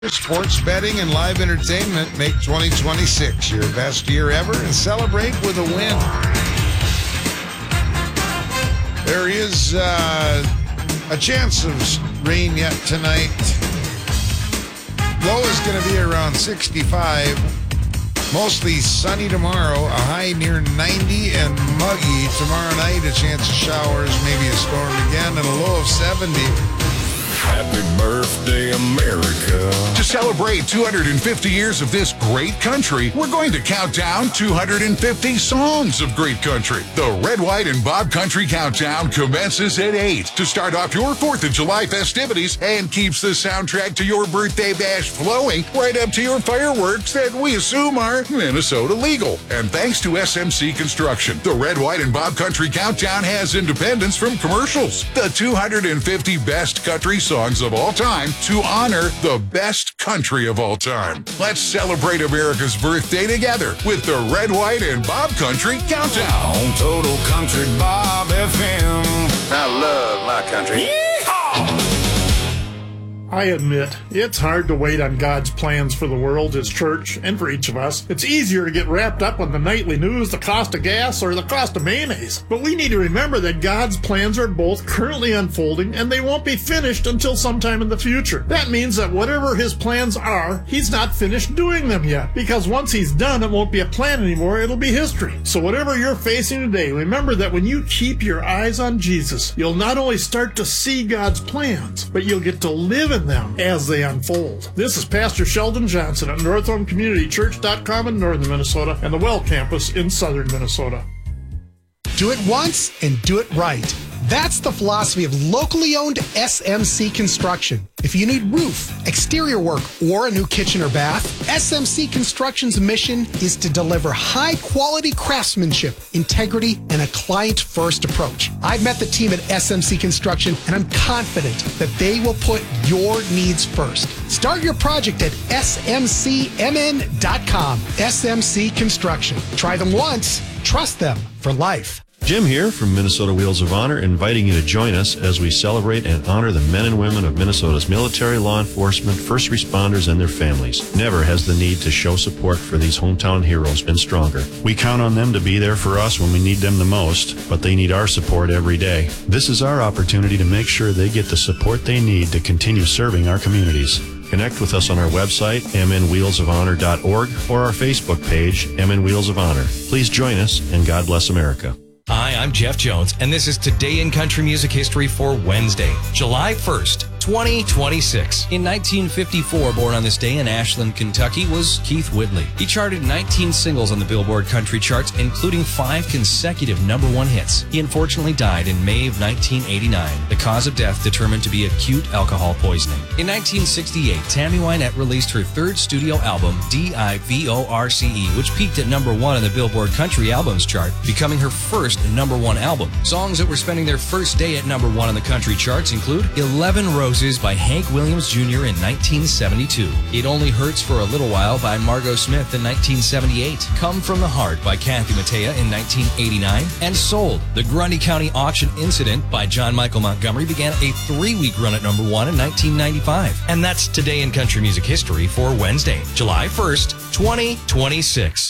Sports betting and live entertainment make 2026 your best year ever and celebrate with a win. There is a chance of rain yet tonight. Low is going to be around 65. Mostly sunny tomorrow, a high near 90 and muggy tomorrow night. A chance of showers, maybe a storm again, and a low of 70. Happy birthday, America. To celebrate 250 years of this great country, we're going to count down 250 songs of great country. The Red, White, and Bob Country Countdown commences at 8 to start off your 4th of July festivities and keeps the soundtrack to your birthday bash flowing right up to your fireworks that we assume are Minnesota legal. And thanks to SMC Construction, the Red, White, and Bob Country Countdown has independence from commercials. The 250 best country songs of all time to honor the best country of all time. Let's celebrate America's birthday together with the Red, White, and Bob Country Countdown. On Total Country Bob FM. I love my country. Yeehaw! I admit, it's hard to wait on God's plans for the world, His church, and for each of us. It's easier to get wrapped up in the nightly news, the cost of gas, or the cost of mayonnaise. But we need to remember that God's plans are both currently unfolding, and they won't be finished until sometime in the future. That means that whatever His plans are, He's not finished doing them yet. Because once He's done, it won't be a plan anymore, it'll be history. So whatever you're facing today, remember that when you keep your eyes on Jesus, you'll not only start to see God's plans, but you'll get to live in them as they unfold. This is Pastor Sheldon Johnson at NorthhomeCommunityChurch.com in northern Minnesota and the Well Campus in southern Minnesota. Do it once and do it right. That's the philosophy of locally owned SMC Construction. If you need roof, exterior work, or a new kitchen or bath, SMC Construction's mission is to deliver high-quality craftsmanship, integrity, and a client-first approach. I've met the team at SMC Construction, and I'm confident that they will put your needs first. Start your project at smcmn.com. SMC Construction. Try them once, trust them for life. Jim here from Minnesota Wheels of Honor, inviting you to join us as we celebrate and honor the men and women of Minnesota's military, law enforcement, first responders, and their families. Never has the need to show support for these hometown heroes been stronger. We count on them to be there for us when we need them the most, but they need our support every day. This is our opportunity to make sure they get the support they need to continue serving our communities. Connect with us on our website, mnwheelsofhonor.org, or our Facebook page, MN Wheels of Honor. Please join us, and God bless America. Hi, I'm Jeff Jones, and this is Today in Country Music History for Wednesday, July 1st, 2026. In 1954, born on this day in Ashland, Kentucky, was Keith Whitley. He charted 19 singles on the Billboard country charts, including 5 consecutive #1 hits. He unfortunately died in May of 1989. The cause of death determined to be acute alcohol poisoning. In 1968, Tammy Wynette released her 3rd studio album, D-I-V-O-R-C-E, which peaked at #1 on the Billboard Country Albums chart, becoming her first #1 album. Songs that were spending their first day at #1 on the country charts include 11 Roses by Hank Williams Jr. in 1972, It Only Hurts for a Little While by Margot Smith in 1978, Come From the Heart by Kathy Mattea in 1989, and Sold, the Grundy County Auction Incident by John Michael Montgomery began a 3-week run at #1 in 1995. And that's Today in Country Music History for Wednesday, July 1st, 2026.